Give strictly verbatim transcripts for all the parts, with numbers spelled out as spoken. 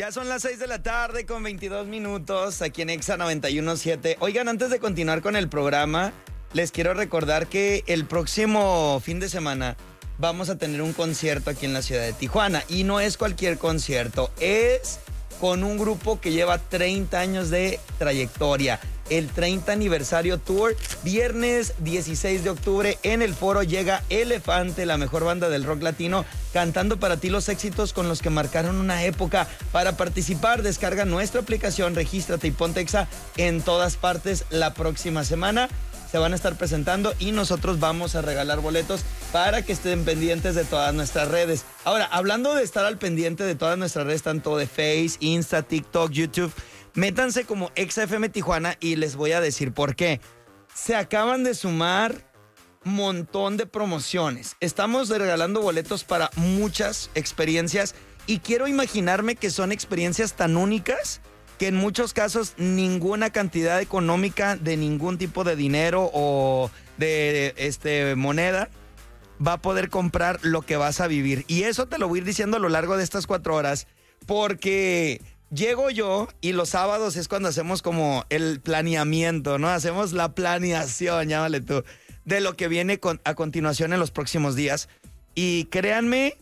Ya son las seis de la tarde con veintidós minutos aquí en Exa noventa y uno punto siete. Oigan, antes de continuar con el programa, les quiero recordar que el próximo fin de semana vamos a tener un concierto aquí en la ciudad de Tijuana. Y no es cualquier concierto, es con un grupo que lleva treinta años de trayectoria. El treinta aniversario tour, viernes dieciséis de octubre en el Foro llega Elefante, la mejor banda del rock latino, cantando para ti los éxitos con los que marcaron una época. Para participar, descarga nuestra aplicación, regístrate y ponte Exa en todas partes. La próxima semana se van a estar presentando y nosotros vamos a regalar boletos para que estén pendientes de todas nuestras redes. Ahora, hablando de estar al pendiente de todas nuestras redes, tanto de Face, Insta, TikTok, YouTube, métanse como Exa F M Tijuana y les voy a decir por qué. Se acaban de sumar montón de promociones. Estamos regalando boletos para muchas experiencias y quiero imaginarme que son experiencias tan únicas que en muchos casos ninguna cantidad económica de ningún tipo de dinero o de este, moneda va a poder comprar lo que vas a vivir. Y eso te lo voy a ir diciendo a lo largo de estas cuatro horas porque llego yo y los sábados es cuando hacemos como el planeamiento, ¿no? Hacemos la planeación, llámale tú, de lo que viene con, a continuación en los próximos días. Y créanme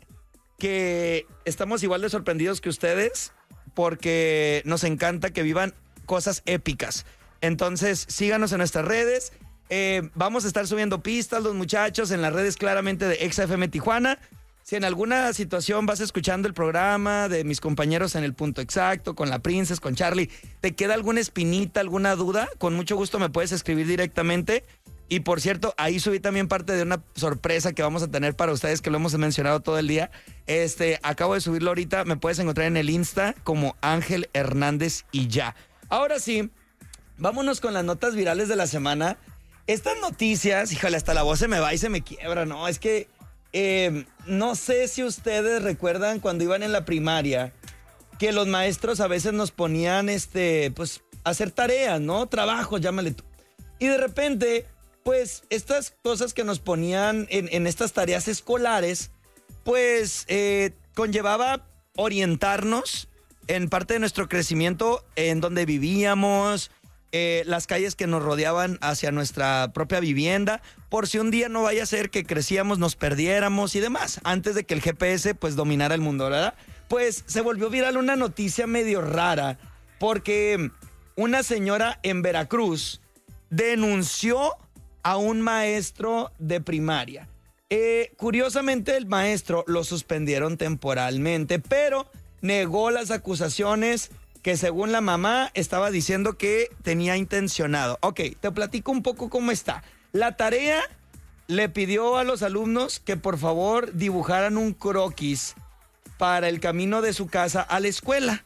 que estamos igual de sorprendidos que ustedes porque nos encanta que vivan cosas épicas. Entonces, síganos en nuestras redes. Eh, vamos a estar subiendo pistas, los muchachos, en las redes claramente de Exa F M Tijuana. Si en alguna situación vas escuchando el programa de mis compañeros en el punto exacto, con la Princess, con Charlie, te queda alguna espinita, alguna duda, con mucho gusto me puedes escribir directamente. Y por cierto, ahí subí también parte de una sorpresa que vamos a tener para ustedes, que lo hemos mencionado todo el día. Este, acabo de subirlo ahorita, me puedes encontrar en el Insta como Ángel Hernández y ya. Ahora sí, vámonos con las notas virales de la semana. Estas noticias, híjole, hasta la voz se me va y se me quiebra, ¿no? Es que eh, no sé si ustedes recuerdan cuando iban en la primaria que los maestros a veces nos ponían, este, pues, hacer tareas, ¿no? Trabajos, llámale tú. Y de repente, pues, estas cosas que nos ponían en, en estas tareas escolares, pues, eh, conllevaba orientarnos en parte de nuestro crecimiento, en donde vivíamos, eh, las calles que nos rodeaban hacia nuestra propia vivienda, por si un día no vaya a ser que crecíamos, nos perdiéramos y demás, antes de que el G P S, pues, dominara el mundo, ¿verdad? Pues, se volvió viral una noticia medio rara, porque una señora en Veracruz denunció a un maestro de primaria. Eh, curiosamente, el maestro lo suspendieron temporalmente, pero negó las acusaciones que, según la mamá, estaba diciendo que tenía intencionado. Ok, te platico un poco cómo está. La tarea le pidió a los alumnos que por favor dibujaran un croquis para el camino de su casa a la escuela.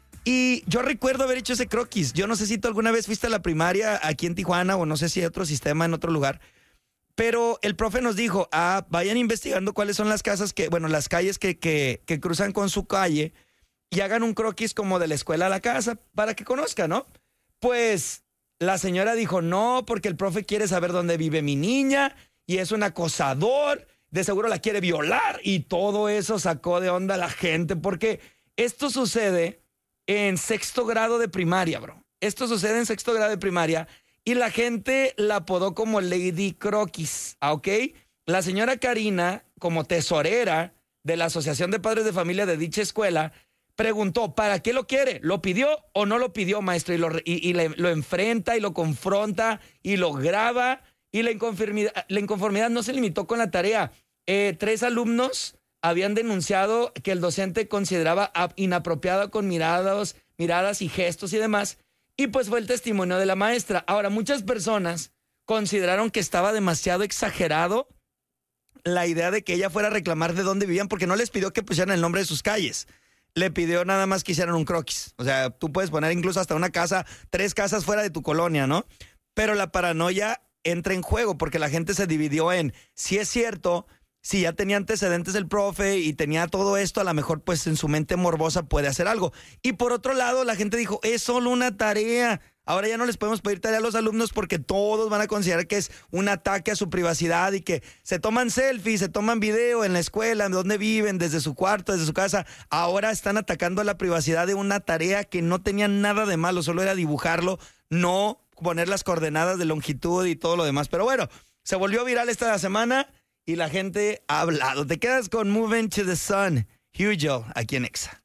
Y yo recuerdo haber hecho ese croquis. Yo no sé si tú alguna vez fuiste a la primaria aquí en Tijuana o no sé si hay otro sistema en otro lugar. Pero el profe nos dijo, ah, vayan investigando cuáles son las casas que, bueno, las calles que, que, que cruzan con su calle y hagan un croquis como de la escuela a la casa para que conozcan, ¿no? Pues la señora dijo, no, porque el profe quiere saber dónde vive mi niña y es un acosador, de seguro la quiere violar, y todo eso sacó de onda a la gente porque esto sucede en sexto grado de primaria, bro. Esto sucede en sexto grado de primaria y la gente la apodó como Lady Croquis, ¿ok? La señora Karina, como tesorera de la Asociación de Padres de Familia de dicha escuela, preguntó, ¿para qué lo quiere? ¿Lo pidió o no lo pidió, maestro? Y lo, y, y le, lo enfrenta y lo confronta y lo graba, y la inconformidad, la inconformidad no se limitó con la tarea. Eh, tres alumnos habían denunciado que el docente consideraba inapropiado con miradas, miradas y gestos y demás, y pues fue el testimonio de la maestra. Ahora, muchas personas consideraron que estaba demasiado exagerado la idea de que ella fuera a reclamar de dónde vivían, porque no les pidió que pusieran el nombre de sus calles. Le pidió nada más que hicieran un croquis. O sea, tú puedes poner incluso hasta una casa, tres casas fuera de tu colonia, ¿no? Pero la paranoia entra en juego porque la gente se dividió en, si es cierto, si ya tenía antecedentes el profe y tenía todo esto, a lo mejor pues en su mente morbosa puede hacer algo. Y por otro lado, la gente dijo, es solo una tarea. Ahora ya no les podemos pedir tarea a los alumnos porque todos van a considerar que es un ataque a su privacidad y que se toman selfies, se toman video en la escuela, en donde viven, desde su cuarto, desde su casa. Ahora están atacando a la privacidad de una tarea que no tenía nada de malo, solo era dibujarlo, no poner las coordenadas de longitud y todo lo demás. Pero bueno, se volvió viral esta semana y la gente ha hablado. Te quedas con Moving to the Sun, Hugh Joe, aquí en Exa.